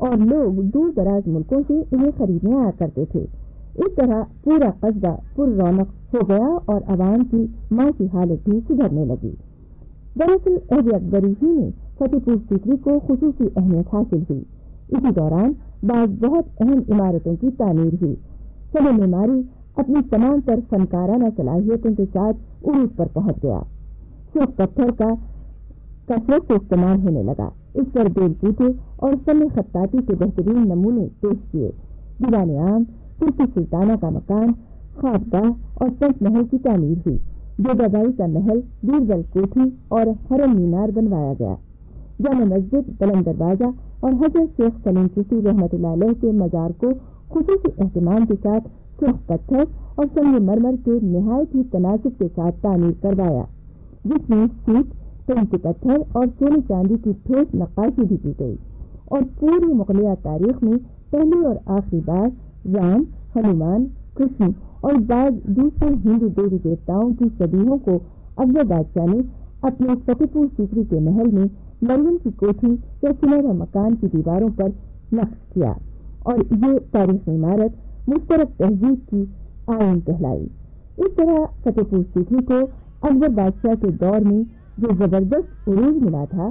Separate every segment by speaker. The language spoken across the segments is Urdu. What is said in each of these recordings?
Speaker 1: اور لوگ دور دراز ملکوں سے انہیں خریدنے آیا کرتے تھے۔ اس طرح پورا قصبہ پر رونق ہو گیا اور عوام کی معاشی حالت بھی سدھرنے لگی۔ دراصل عہد اکبری ہی میں فتح پور سیکری کو خصوصی اہمیت حاصل ہوئی۔ اسی دوران بعض بہت اہم عمارتوں کی تعمیر ہوئی۔ فن معماری اپنی تمام تر فنکارانہ صلاحیتوں کے ساتھ عروج پر پہنچ گیا۔ سرخ پتھر کا کثرت سے استعمال ہونے لگا۔ اس پر بیل پوٹے اور فن خطاطی کے بہترین نمونے پیش کیے۔ دیوان عام، ترکی سلطانہ کا مکان، خوابگاہ اور تاج محل کی تعمیر ہوئی۔ جوگابائی کا محل، بیربل کوٹھی اور حرم مینار بنوایا گیا۔ جامع مسجد، بلند دروازہ اور حضرت شیخ سلیم چشتی رحمۃ اللہ علیہ کے مزار کو خصوصی اہتمام کے ساتھ سرخ پتھر اور سنگ مرمر کے نہایت ہی تناسب کے ساتھ تعمیر کروایا، جس میں سیٹ، قیمتی پتھر اور سونے چاندی کی ٹھوس نقاشی بھی کی گئی، اور پوری مغلیہ تاریخ میں پہلی اور آخری بار رام، ہنومان، کرشن اور بعض دوسرے ہندو دیوی دیوتاؤں کی شبیہوں کو اکبر بادشاہ نے اپنے فتح پور سیکری کے محل میں مریم کی کوٹھی یا سنہرا مکان کی دیواروں پر نقش کیا، اور یہ تاریخی عمارت مشترک تہذیب کی آئین کہلائی۔ اس طرح فتح پور سیکری کو اکبر بادشاہ کے دور میں جو زبردست عروج ملا تھا،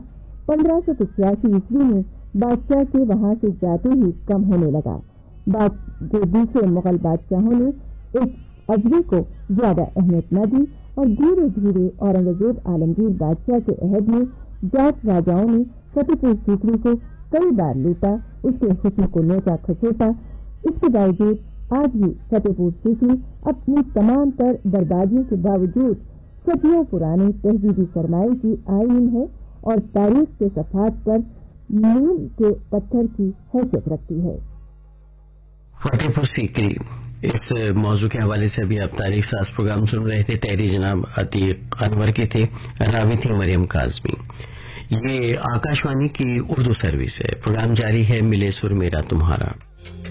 Speaker 1: 1585 میں بادشاہ کے وہاں سے جاتے ہی کم ہونے لگا۔ جو دوسرے مغل بادشاہوں نے ایک عجوے کو زیادہ اہمیت نہ دی، اور دھیرے دھیرے اورنگزیب عالمگیر بادشاہ کے عہد میں جات راجاؤں نے فتح پور سیکری کو کئی بار لوٹا، اس کے حسن کو نوچا کھسوٹا۔ اس کے باوجود آج بھی فتح پور سیکری اپنی تمام تر بربادیوں کے باوجود صدیوں پرانے تہذیبی سرمایہ کی آئین ہے اور تاریخ کے صفحات پر میل کے پتھر کی حیثیت رکھتی ہے۔
Speaker 2: فتح پور سیکری، اس موضوع کے حوالے سے ابھی آپ تاریخ ساز پروگرام سن رہے تھے۔ تحریر جناب عتیق انور کی تھی، راوی تھی مریم کاظمی۔ یہ آکاشوانی کی اردو سروس ہے۔ پروگرام جاری ہے، ملے سر میرا تمہارا۔